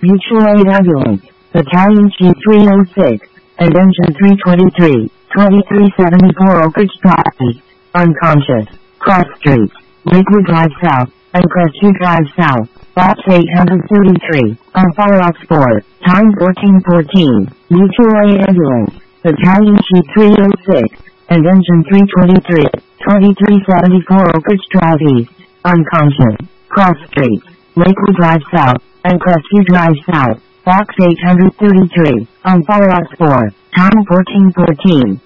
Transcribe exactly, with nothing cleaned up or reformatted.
mutual aid ambulance, Battalion Chief three oh six, and Engine three twenty-three, twenty-three seventy-four Oak Ridge Drive East, unconscious, Cross Street, Lakewood Drive South, and Crestview Drive South, box eight thirty-three, on Firefox four, time fourteen fourteen, mutual aid ambulance, Battalion Chief three oh six, and Engine three twenty-three, twenty-three seventy-four Oak Ridge Drive East, unconscious, Cross Street, Lakewood Drive South, and Crestview Drive South, box eight thirty-three, on Firefox four, time fourteen fourteen.